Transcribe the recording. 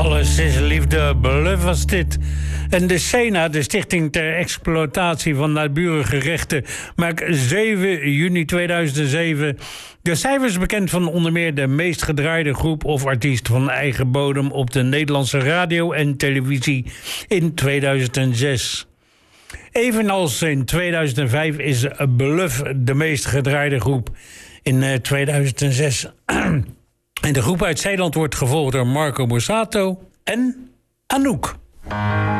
Alles is liefde, Bluff was dit. En de SENA, de Stichting ter Exploitatie van Naburige Rechten, maakt 7 juni 2007 de cijfers bekend van onder meer de meest gedraaide groep of artiest van eigen bodem op de Nederlandse radio en televisie in 2006. Evenals in 2005 is Bluff de meest gedraaide groep in 2006. En de groep uit Zeeland wordt gevolgd door Marco Borsato en Anouk.